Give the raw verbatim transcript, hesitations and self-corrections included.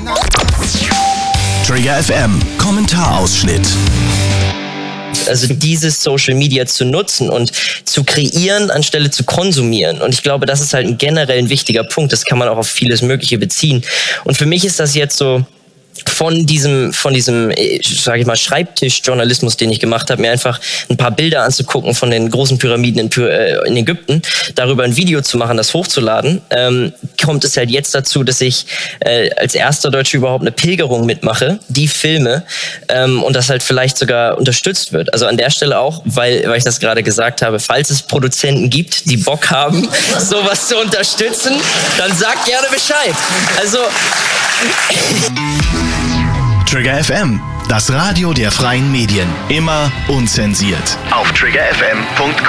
Trigger F M, Kommentarausschnitt. Also dieses Social Media zu nutzen und zu kreieren, anstelle zu konsumieren. Und ich glaube, das ist halt ein generell ein wichtiger Punkt. Das kann man auch auf vieles Mögliche beziehen. Und für mich ist das jetzt so, von diesem, von diesem, sage ich mal, Schreibtischjournalismus, den ich gemacht habe, mir einfach ein paar Bilder anzugucken von den großen Pyramiden in, Py- in Ägypten, darüber ein Video zu machen, das hochzuladen, ähm, kommt es halt jetzt dazu, dass ich äh, als erster Deutscher überhaupt eine Pilgerung mitmache, die filme ähm, und das halt vielleicht sogar unterstützt wird. Also an der Stelle auch, weil, weil ich das gerade gesagt habe, falls es Produzenten gibt, die Bock haben, sowas zu unterstützen, dann sagt gerne Bescheid. Also Trigger F M, das Radio der freien Medien. Immer unzensiert. Auf trigger f m punkt com